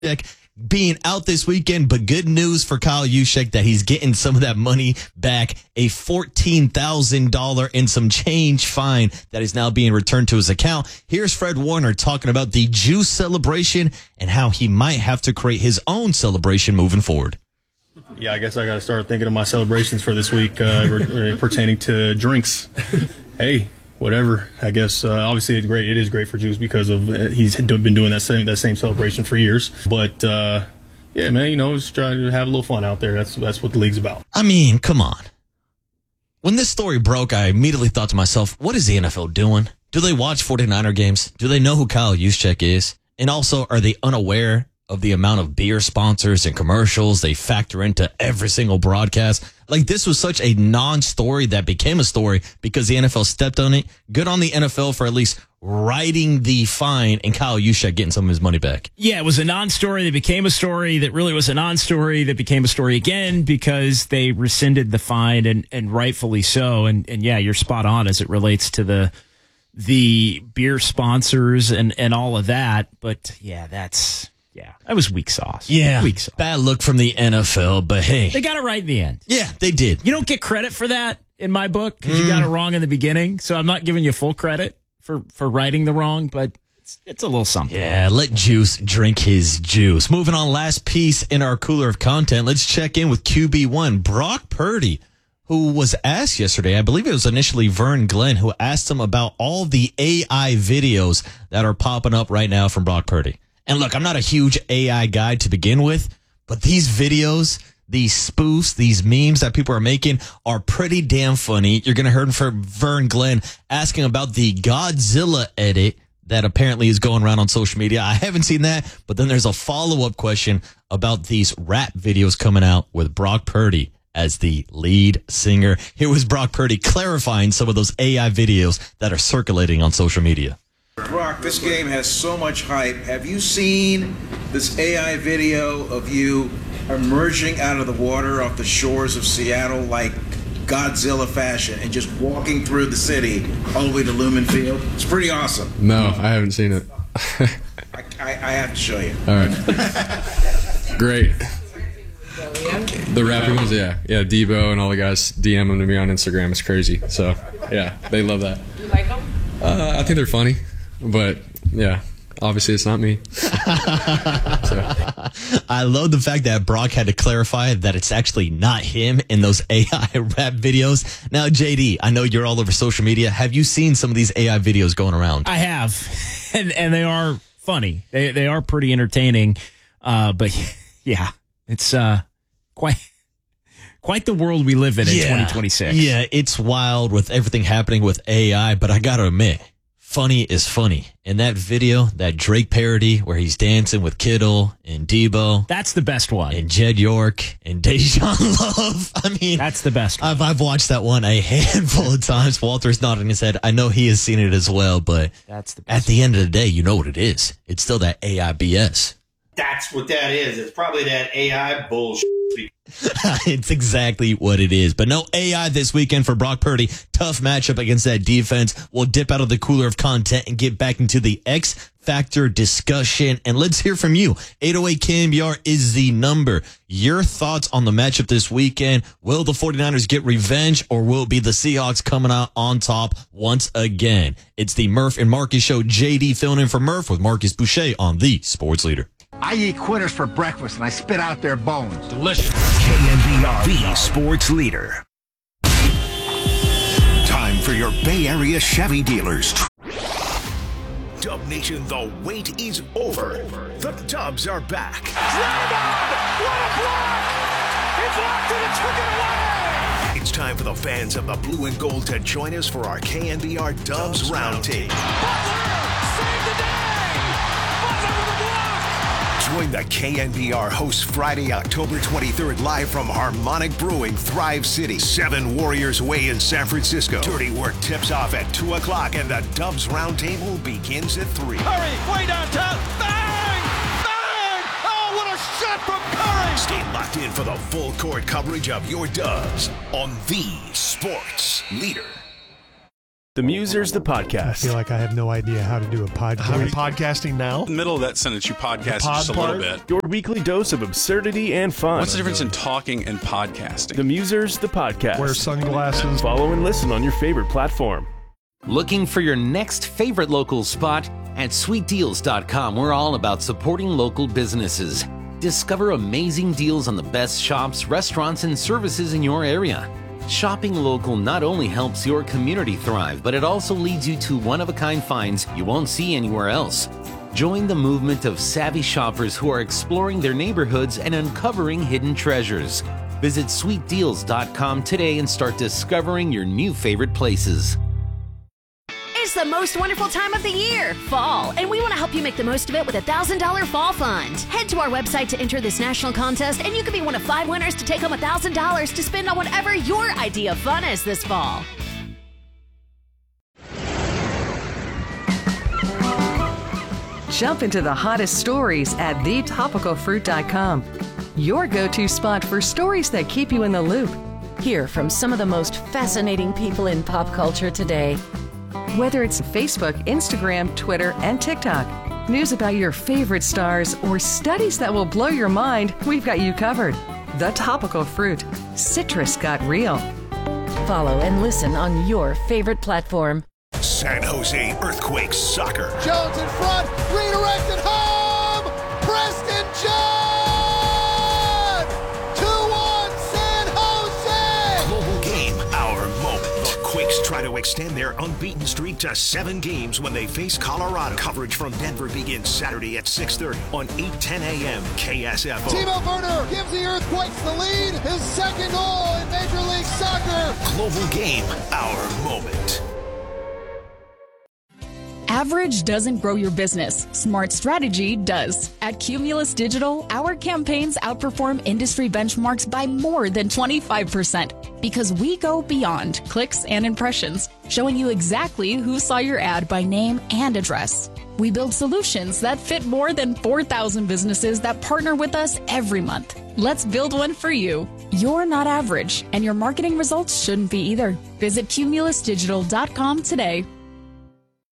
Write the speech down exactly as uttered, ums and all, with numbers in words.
being out this weekend, but good news for Kyle Juszczyk that he's getting some of that money back. A fourteen thousand dollars and some change fine that is now being returned to his account. Here's Fred Warner talking about the juice celebration and how he might have to create his own celebration moving forward. Yeah, I guess I got to start thinking of my celebrations for this week uh, re- pertaining to drinks. Hey, whatever. I guess uh, obviously it's great. It is great for Juice because of uh, he's been doing that same that same celebration for years. But uh, yeah, man, you know, just try to have a little fun out there. That's that's what the league's about. I mean, come on. When this story broke, I immediately thought to myself, what is the N F L doing? Do they watch forty-niner games? Do they know who Kyle Juszczyk is? And also, are they unaware of the amount of beer sponsors and commercials they factor into every single broadcast? Like, this was such a non-story that became a story because the N F L stepped on it. Good on the N F L for at least writing the fine and Kyle Juszczyk getting some of his money back. Yeah, it was a non-story that became a story that really was a non-story that became a story again because they rescinded the fine, and, and rightfully so. And, and yeah, you're spot on as it relates to the the beer sponsors and, and all of that. But yeah, that's... Yeah, that was weak sauce. Yeah, weak sauce. Bad look from the N F L, but hey. They got it right in the end. Yeah, they did. You don't get credit for that in my book because Mm. you got it wrong in the beginning. So I'm not giving you full credit for, for writing the wrong, but it's, it's a little something. Yeah, let Juice drink his juice. Moving on, last piece in our cooler of content. Let's check in with Q B one, Brock Purdy, who was asked yesterday, I believe it was initially Vern Glenn, who asked him about all the A I videos that are popping up right now from Brock Purdy. And look, I'm not a huge A I guy to begin with, but these videos, these spoofs, these memes that people are making are pretty damn funny. You're going to hear from Vern Glenn asking about the Godzilla edit that apparently is going around on social media. I haven't seen that, but then there's a follow-up question about these rap videos coming out with Brock Purdy as the lead singer. Here was Brock Purdy clarifying some of those A I videos that are circulating on social media. Brock, this game has so much hype. Have you seen this A I video of you emerging out of the water off the shores of Seattle like Godzilla fashion and just walking through the city all the way to Lumen Field? It's pretty awesome. No, I haven't seen it. I, I, I have to show you. All right. Great. The rapping ones, yeah. Yeah, Debo and all the guys DMing to me on Instagram. It's crazy. So, yeah, they love that. You like them? Uh, I think they're funny. But, yeah, obviously it's not me. So. I love the fact that Brock had to clarify that it's actually not him in those A I rap videos. Now, J D, I know you're all over social media. Have you seen some of these A I videos going around? I have, and and they are funny. They they are pretty entertaining. Uh, but, yeah, it's uh quite... Quite the world we live in in yeah, twenty twenty-six. Yeah, it's wild with everything happening with A I, but I got to admit, funny is funny. In that video, that Drake parody where he's dancing with Kittle and Debo. That's the best one. And Jed York and Dejan Love. I mean, that's the best one. I've, I've watched that one a handful of times. Walter's nodding his head. I know he has seen it as well, but that's the best at the end of the day, you know what it is. It's still that A I B S. That's what that is. It's probably that A I bullshit. It's exactly what it is. But no A I this weekend for Brock Purdy. Tough matchup against that defense. We'll dip out of the cooler of content and get back into the X Factor discussion. And let's hear from you. eight oh eight K N B R is the number. Your thoughts on the matchup this weekend. Will the forty-niners get revenge, or will it be the Seahawks coming out on top once again? It's the Murph and Marcus Show. J D filling in for Murph with Marcus Boucher on the Sports Leader. I eat quitters for breakfast and I spit out their bones. Delicious. K N B R, the Sports Leader. Time for your Bay Area Chevy dealers. Dub Nation, the wait is over. The Dubs are back. Drive on! What a block! He blocked it and took it away! It's time for the fans of the blue and gold to join us for our K N B R Dubs Roundtable. Butler saved the day! Butler with a block! Join the K N B R hosts Friday, October twenty-third, live from Harmonic Brewing, Thrive City, Seven Warriors Way in San Francisco. Dirty Work tips off at two o'clock, and the Dubs Roundtable begins at three. Curry, way downtown, bang! Bang! Oh, what a shot from Curry! Stay locked in for the full court coverage of your Dubs on the Sports Leader. The Musers, the podcast. I feel like I have no idea how to do a podcast. How are you podcasting now? In the middle of that sentence, you podcast just a little bit. Your weekly dose of absurdity and fun. What's the difference in talking and podcasting? The Musers, the podcast. Wear sunglasses. Follow and listen on your favorite platform. Looking for your next favorite local spot? At sweet deals dot com, we're all about supporting local businesses. Discover amazing deals on the best shops, restaurants, and services in your area. Shopping local not only helps your community thrive, but it also leads you to one-of-a-kind finds you won't see anywhere else. Join the movement of savvy shoppers who are exploring their neighborhoods and uncovering hidden treasures. Visit sweet deals dot com today and start discovering your new favorite places. It's the most wonderful time of the year, fall, and we want to help you make the most of it with a one thousand dollars Fall Fund. Head to our website to enter this national contest, and you could be one of five winners to take home one thousand dollars to spend on whatever your idea of fun is this fall. Jump into the hottest stories at the topical fruit dot com. Your go-to spot for stories that keep you in the loop. Hear from some of the most fascinating people in pop culture today. Whether it's Facebook, Instagram, Twitter, and TikTok, news about your favorite stars, or studies that will blow your mind, we've got you covered. The Topical Fruit. Citrus got real. Follow and listen on your favorite platform. San Jose Earthquakes soccer. Jones in front, redirected home. Preston John. two one San Jose. Global game, our moment. The Quakes try to extend their unbeaten streak to seven games when they face Colorado. Coverage from Denver begins Saturday at six thirty on eight ten a.m. K S F O. Timo Werner gives the Earthquakes the lead. His second goal in Major League Soccer. Global game, our moment. Average doesn't grow your business. Smart strategy does. At Cumulus Digital, our campaigns outperform industry benchmarks by more than twenty-five percent because we go beyond clicks and impressions, showing you exactly who saw your ad by name and address. We build solutions that fit more than four thousand businesses that partner with us every month. Let's build one for you. You're not average, and your marketing results shouldn't be either. Visit cumulus digital dot com today.